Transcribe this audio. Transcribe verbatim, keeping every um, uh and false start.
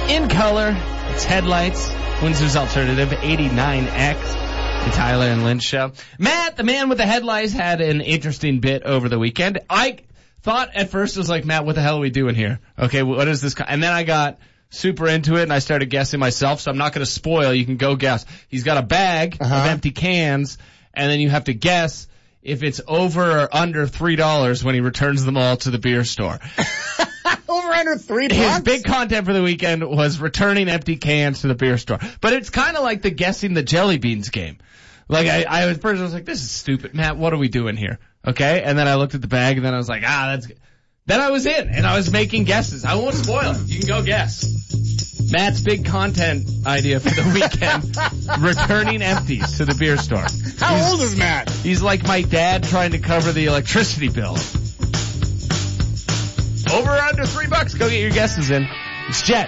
In color, it's Headlights, Windsor's Alternative, eighty-nine X, the Tyler and Lynch Show. Matt, the man with the headlights, had an interesting bit over the weekend. I thought at first it was like, Matt, what the hell are we doing here? Okay, what is this? And then I got super into it and I started guessing myself, so I'm not going to spoil. You can go guess. He's got a bag uh-huh. of empty cans, and then you have to guess if it's over or under three dollars when he returns them all to the beer store. Over under three bucks? His big content for the weekend was returning empty cans to the beer store. But it's kind of like the guessing the jelly beans game. Like, I, I was first I was like, this is stupid. Matt, what are we doing here? Okay? And then I looked at the bag and then I was like, ah, that's good. Then I was in and I was making guesses. I won't spoil it. You can go guess. Matt's big content idea for the weekend, returning empties to the beer store. How he's, old is Matt? He's like my dad trying to cover the electricity bill. Over or under three bucks. Go get your guesses in. It's Jet.